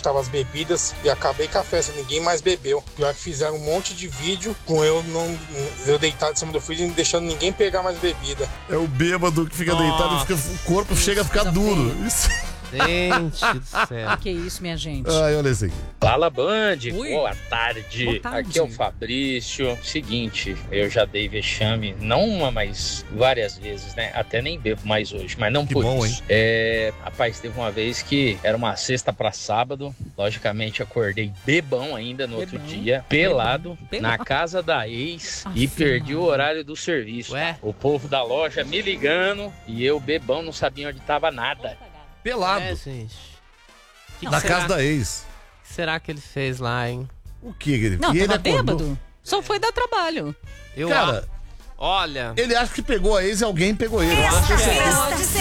estavam as bebidas e acabei com a festa, ninguém mais bebeu. Pior que fizeram um monte de vídeo com eu deitado em cima do freezer, não deixando ninguém pegar mais bebida. É o bêbado que fica deitado e o corpo chega a ficar duro. Isso. Gente do céu. Que isso, minha gente? Ai, olha isso aqui. Fala, Band. Oi. Boa tarde. Boa tarde. Aqui é o Fabrício. Seguinte, eu já dei vexame, não uma, mas várias vezes, né? Até nem bebo mais hoje, mas não Que por bom, isso. Rapaz, teve uma vez que era uma sexta pra sábado. Logicamente, acordei bebão ainda no outro dia, pelado, na casa da ex e perdi o horário do serviço. Ué? O povo da loja me ligando e eu bebão, não sabia onde tava nada. Pelado. Gente. Na casa da ex. O que será que ele fez lá, hein? O que ele Não, e ele tava acordou? bêbado. Só foi dar trabalho. Eu Cara, olha. ele acha que pegou a ex e alguém pegou ele. Esta é